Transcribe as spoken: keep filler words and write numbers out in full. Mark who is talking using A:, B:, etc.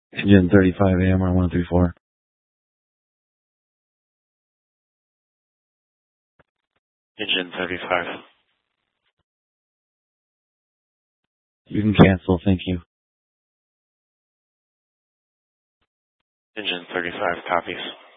A: Engine thirty-five A M R one three four.
B: Engine thirty-five.
A: You can cancel, thank you.
B: Engine thirty-five copies.